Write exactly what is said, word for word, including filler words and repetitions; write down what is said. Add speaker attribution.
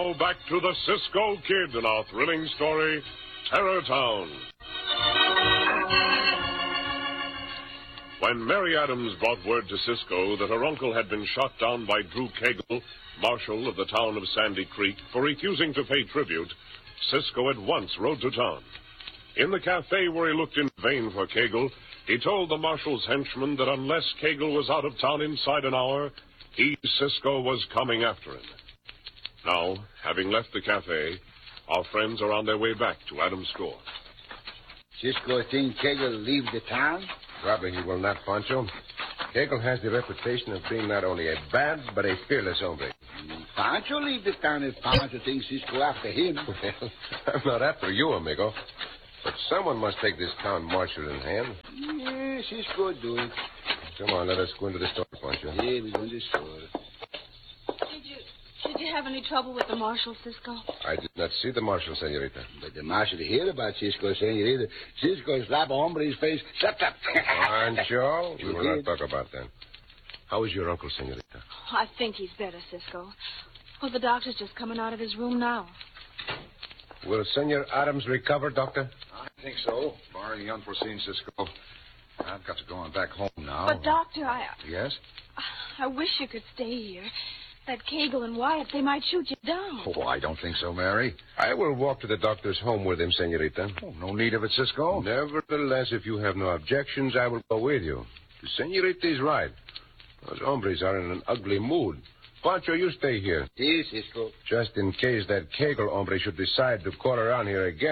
Speaker 1: now back to the Cisco Kid in our thrilling story, Terror Town. When Mary Adams brought word to Cisco that her uncle had been shot down by Drew Cagle, marshal of the town of Sandy Creek, for refusing to pay tribute, Cisco at once rode to town. In the cafe where he looked in vain for Cagle, he told the marshal's henchman that unless Cagle was out of town inside an hour, he, Cisco, was coming after him. Now, having left the cafe, our friends are on their way back to Adams' store.
Speaker 2: Cisco think Cagle leave the town?
Speaker 3: Probably he will not, Pancho. Cagle has the reputation of being not only a bad, but a fearless hombre.
Speaker 2: Pancho leave the town if Pancho thinks Cisco after him.
Speaker 3: Well, I'm not after you, amigo. But someone must take this town marshal in hand.
Speaker 2: Yeah, Cisco do it.
Speaker 3: Come on, let us go into the store, Pancho.
Speaker 2: Yeah, we go to the store.
Speaker 4: Did you, did you have any trouble with the marshal, Cisco?
Speaker 3: I did not see the marshal, senorita.
Speaker 2: But the marshal hear about Cisco, senorita. Cisco slap a hombre's face. Shut up.
Speaker 3: Pancho, we will not talk about that. How is your uncle, senorita?
Speaker 4: I think he's better, Cisco. Well, the doctor's just coming out of his room now.
Speaker 3: Will Senor Adams recover, Doctor?
Speaker 5: I think so, barring the unforeseen, Cisco. I've got to go on back home now.
Speaker 4: But, Doctor, I...
Speaker 5: Yes?
Speaker 4: I wish you could stay here. That Cagle and Wyatt, they might shoot you down.
Speaker 5: Oh, I don't think so, Mary.
Speaker 3: I will walk to the doctor's home with him, senorita.
Speaker 5: Oh, no need of it, Cisco.
Speaker 3: Nevertheless, if you have no objections, I will go with you. The senorita is right. Those hombres are in an ugly mood. Pancho, you stay here.
Speaker 2: Yes, Cisco.
Speaker 3: Just in case that Cagle hombre should decide to call around here again.